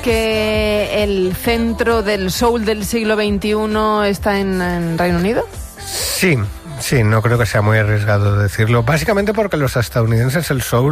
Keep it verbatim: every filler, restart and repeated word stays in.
que el centro del soul del siglo veintiuno está en, en Reino Unido? Sí, sí, no creo que sea muy arriesgado decirlo. Básicamente porque los estadounidenses el soul